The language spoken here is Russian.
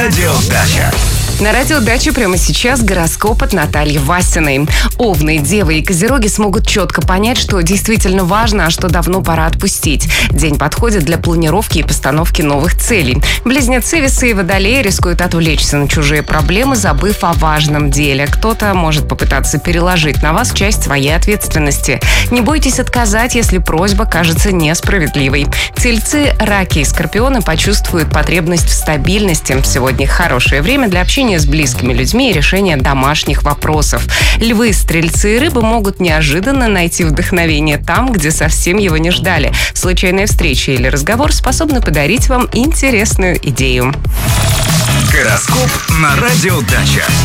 Радио Дача. На радио «Дача» прямо сейчас гороскоп от Натальи Васиной. Овны, Девы и Козероги смогут четко понять, что действительно важно, а что давно пора отпустить. День подходит для планировки и постановки новых целей. Близнецы, Весы и Водолеи рискуют отвлечься на чужие проблемы, забыв о важном деле. Кто-то может попытаться переложить на вас часть своей ответственности. Не бойтесь отказать, если просьба кажется несправедливой. Тельцы, Раки и Скорпионы почувствуют потребность в стабильности. Сегодня хорошее время для общения с близкими людьми и решения домашних вопросов. Львы, Стрельцы и Рыбы могут неожиданно найти вдохновение там, где совсем его не ждали. Случайная встреча или разговор способны подарить вам интересную идею. Гороскоп на Радио Дача.